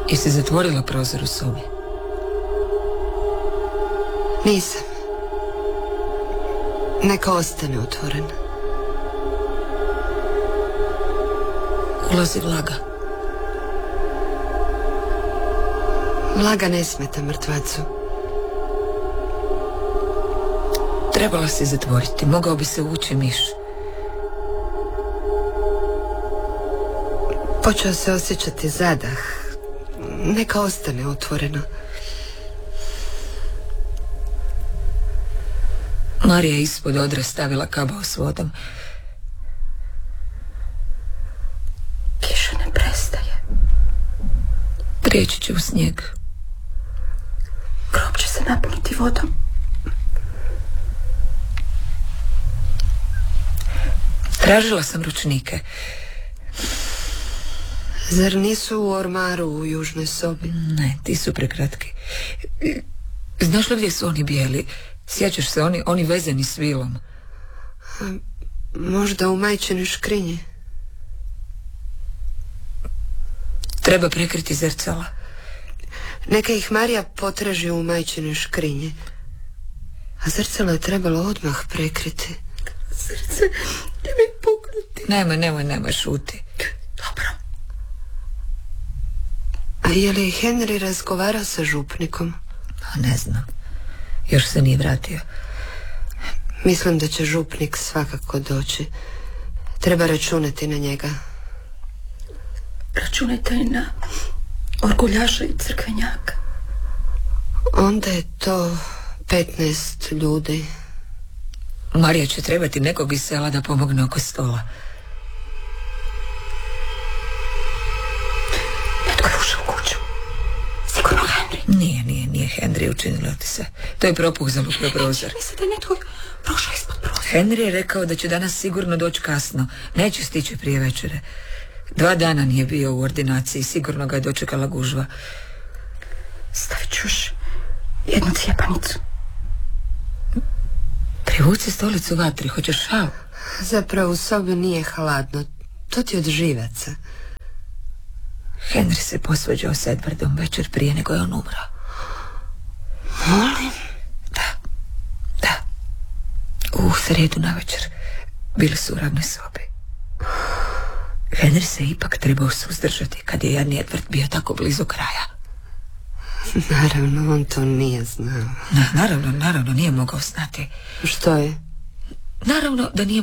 Jesi zatvorila prozor u sobi? Nisam. Neka ostane otvoren. Ulazi vlaga. Vlaga ne smeta mrtvacu. Trebala si zatvoriti, mogao bi se uvući miš. Počeo se osjećati zadah. Neka ostane otvoreno. Marija je ispod odre stavila kabao s vodom. Kiša ne prestaje. Prijeći će u snijeg. Grob će se napuniti vodom. Tražila sam ručnike. Zar nisu u ormaru u južnoj sobi? Ne, ti su prekratki. Znaš li gdje su oni bijeli? Sjećaš se, oni vezani s vilom. Možda u majčinoj škrinji. Treba prekriti zrcala. Neka ih Marija potraži u majčinoj škrinji. A zrcalo je trebalo odmah prekriti. Srce će mi puknuti. Nemoj, šuti. Dobro. A je li Henry razgovarao sa župnikom? Ne znam. Još se nije vratio. Mislim da će župnik svakako doći. Treba računati na njega. Računajte i na orguljaša i crkvenjaka. Onda je to 15 ljudi. Marija će trebati nekog iz sela da pomogne oko stola. Netko je ušao u kuću. Sigurno Henry. Nije Henry, učinilo ti se. To je propuh za lupio prozor. Misli da je netko prošao ispod prozora. Henry je rekao da će danas sigurno doći kasno. Neće stići prije večere. 2 dana nije bio u ordinaciji. Sigurno ga je dočekala gužva. Stavit ću još jednu cijepanicu. Privuci stolicu vatri, hoćeš šal? Zapravo u sobi nije hladno. To ti od živaca. Henry se posvađao s Edwardom večer prije nego je on umrao. Molim? Da. U srijedu navečer bili su u ravnoj sobi. Henry se ipak trebao suzdržati kad je jadni Edward bio tako blizu kraja. Naravno, on to nije znao. Naravno, nije mogao znati. Što je? Naravno da nije